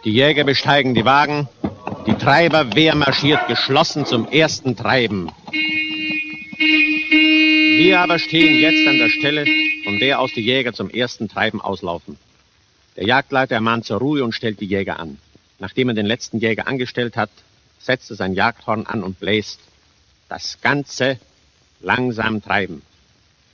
Die Jäger besteigen die Wagen. Die Treiberwehr marschiert geschlossen zum ersten Treiben. Wir aber stehen jetzt an der Stelle, von der aus die Jäger zum ersten Treiben auslaufen. Der Jagdleiter ermahnt zur Ruhe und stellt die Jäger an. Nachdem er den letzten Jäger angestellt hat, setzt er sein Jagdhorn an und bläst. Das Ganze langsam treiben.